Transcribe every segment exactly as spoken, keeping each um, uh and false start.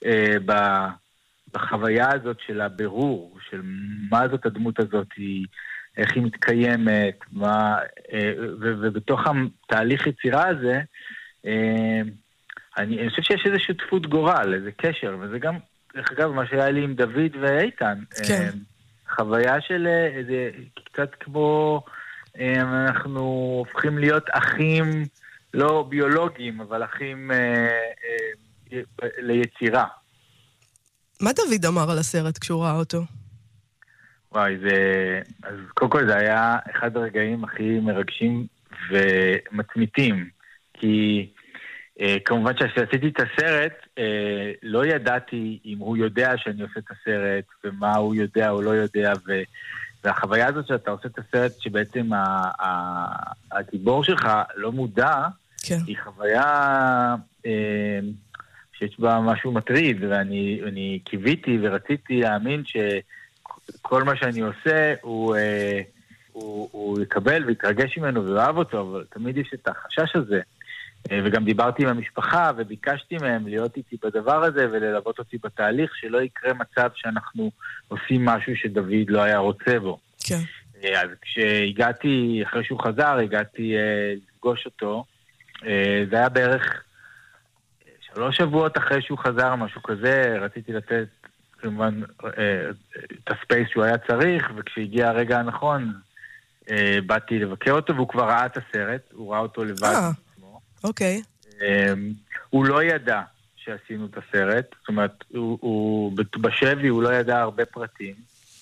אה, ב, בחוויה הזאת של הבירור, של מה זאת הדמות הזאת, היא, איך היא מתקיימת, מה, אה, ו, ובתוך התהליך יצירה הזה, אה, אני, אני חושב שיש איזו שותפות גורל, איזה קשר, וזה גם, דרך אגב, מה שהיה לי עם דוד ואיתן, כן. אה, חוויה של איזה, קצת כמו, אה, אנחנו הופכים להיות אחים, לא ביולוגיים, אבל אחים אה, אה, ליצירה. מה דוד אמר על הסרט כשהוא ראה אותו? וואי, זה... אז קודם כל זה היה אחד הרגעים הכי מרגשים ומצמיתים, כי אה, כמובן כשעשיתי את הסרט, אה, לא ידעתי אם הוא יודע שאני עושה את הסרט, ומה הוא יודע או לא יודע, ו... והחוויה הזאת שאתה עושה את הסרט, שבעצם ה... ה... הגיבור שלך לא מודע, כן. היא חוויה אה, שיש בה משהו מטריד, ואני אני קיוויתי ורציתי להאמין שכל מה שאני עושה הוא, אה, הוא, הוא יקבל ויתרגש ממנו ואוהב אותו, אבל תמיד יש את החשש הזה. אה, וגם דיברתי עם המשפחה וביקשתי מהם להיות איתי בדבר הזה וללוות אותי בתהליך, שלא יקרה מצב שאנחנו עושים משהו שדוד לא היה רוצה בו. כן. אה, אז כשהגעתי, אחרי שהוא חזר, הגעתי אה, לפגוש אותו, זה היה בערך שלוש שבועות אחרי שהוא חזר, משהו כזה, רציתי לתת כמובן את הספייס שהוא היה צריך, וכשהגיע הרגע הנכון, באתי לבקר אותו, והוא כבר ראה את הסרט, הוא ראה אותו לבד. אה, אוקיי. הוא לא ידע שעשינו את הסרט, זאת אומרת, הוא, הוא, בשבי הוא לא ידע הרבה פרטים,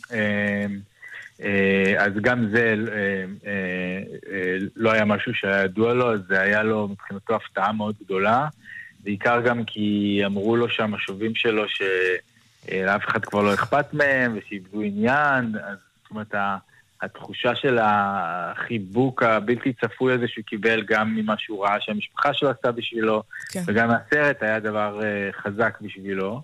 אז גם זה לא היה משהו שהיה ידוע לו, אז זה היה לו מבחינתו הפתעה מאוד גדולה, בעיקר גם כי אמרו לו שם השובים שלו שלאף אחד כבר לא אכפת מהם ושאיבדו עניין, אז זאת אומרת התחושה של החיבוק הבלתי צפוי הזה שהוא קיבל גם ממה שהוא ראה שהמשפחה שלו עשתה בשבילו, כן. וגם הסרט היה דבר חזק בשבילו,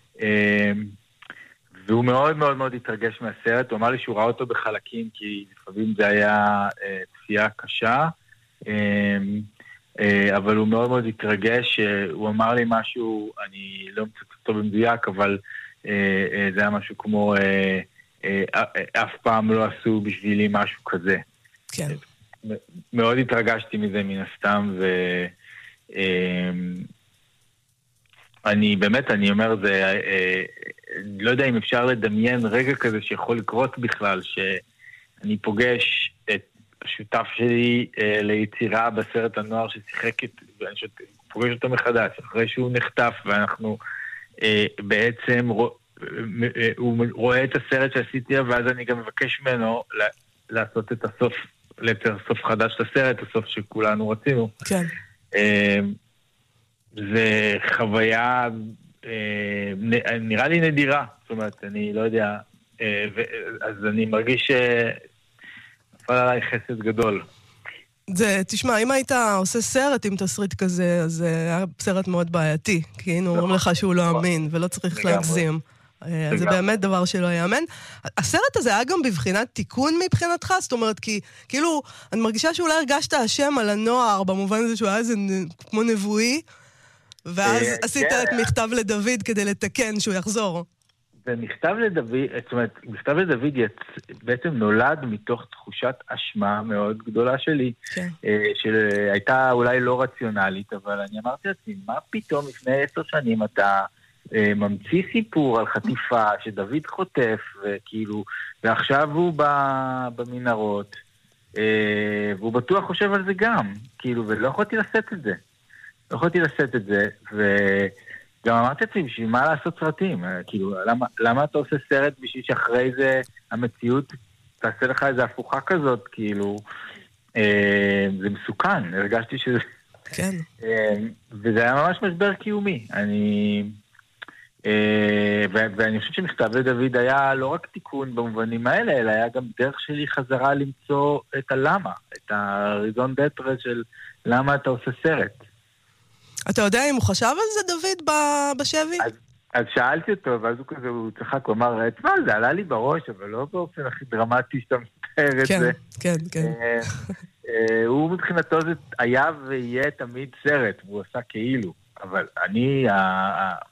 והוא מאוד מאוד מאוד התרגש מהסרט, הוא אמר לי שהוא ראה אותו בחלקים, כי לפעמים זה היה אה, צפייה קשה, אה, אה, אבל הוא מאוד מאוד התרגש, אה, הוא אמר לי משהו, אני לא מצטט אותו במדויק, אבל אה, אה, זה היה משהו כמו, אה, אה, אה, אף פעם לא עשו בשבילי משהו כזה. כן. אה, מאוד התרגשתי מזה מן הסתם, ו... אה, אני באמת, אני אומר, זה, אה, לא יודע אם אפשר לדמיין רגע כזה שיכול לקרות בכלל, שאני פוגש את השותף שלי אה, ליצירה בסרט הנוער ששיחק את, ואני שות, פוגש אותו מחדש, אחרי שהוא נחטף, ואנחנו אה, בעצם, רוא, אה, הוא רואה את הסרט שעשיתי, ואז אני גם מבקש ממנו לעשות את הסוף, ליצר סוף חדש לסרט, הסוף שכולנו רצינו. כן. אה, זה חוויה אה, נראה לי נדירה, זאת אומרת, אני לא יודע, אה, ו, אז אני מרגיש שנפל עליי חסד גדול. זה, תשמע, אם היית עושה סרט עם תסריט כזה, אז זה היה סרט מאוד בעייתי, כי היינו אומרים לך שהוא לא אמין, ולא צריך להגזים. אז זה באמת דבר שלא יאמן. הסרט הזה היה גם בבחינת תיקון מבחינתך, זאת אומרת, כי כאילו, אני מרגישה שאולי הרגשת השם על הנוער, במובן הזה שהוא היה איזה כמו נבואי, ואז עשית את מכתב לדוד כדי לתקן שהוא יחזור. ומכתב לדוד, זאת אומרת, מכתב לדוד בעצם נולד מתוך תחושת אשמה מאוד גדולה שלי, שהייתה אולי לא רציונלית, אבל אני אמרתי לעצמי, מה פתאום לפני עשר שנים אתה ממציא סיפור על חטיפה שדוד חוטף, וכאילו, ועכשיו הוא במנהרות, והוא בטוח חושב על זה גם, כאילו, ולא יכולתי לשאת את זה. לא יכולתי לשאת את זה, וגם אמרתי לעצמי, בשביל מה לעשות סרטים? כאילו, למה, למה אתה עושה סרט בשביל שאחרי זה המציאות תעשה לך איזו הפוכה כזאת, כאילו, אה, זה מסוכן, הרגשתי שזה... כן. אה, וזה היה ממש משבר קיומי. אני... אה, ו- ואני חושב שמכתב לדוד היה לא רק תיקון במובנים האלה, אלא היה גם דרך שלי חזרה למצוא את הלמה, את הריזון דטרה של למה אתה עושה סרט. אתה יודע אם הוא חשב על זה, דוד, בשבי? אז, אז שאלתי אותו, ואז הוא כזה, הוא צחק, הוא אמר, תשמע, זה עלה לי בראש, אבל לא באופן הכי דרמטי שאתה מתאר את כן, זה. כן, כן. הוא מבחינתו זה היה ויהיה תמיד סרט, והוא עשה כאילו. אבל אני,